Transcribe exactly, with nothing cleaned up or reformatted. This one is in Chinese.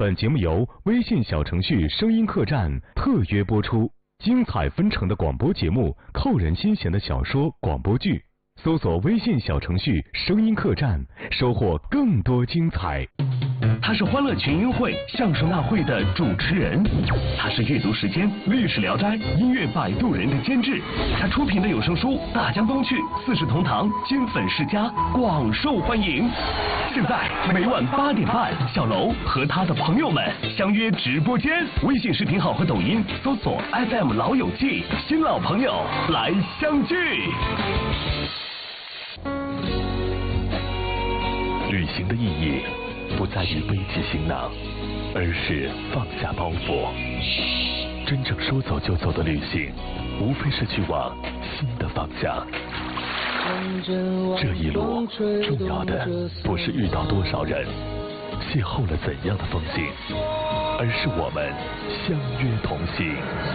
本节目由微信小程序声音客栈特约播出，精彩纷呈的广播节目，扣人心弦的小说、广播剧，搜索微信小程序声音客栈，收获更多精彩。 他是欢乐群英会相声大会的主持人，他是阅读时间历史聊斋音乐摆渡人的监制，他出品的有声书《大江东去》《四世同堂》《金粉世家》广受欢迎。现在每晚八点半，小楼和他的朋友们相约直播间，微信视频号和抖音搜索 F M 老友记，新老朋友来相聚。旅行的意义不在于背起行囊，而是放下包袱。真正说走就走的旅行，无非是去往新的方向。这一路重要的不是遇到多少人，邂逅了怎样的风景，而是我们相约同行。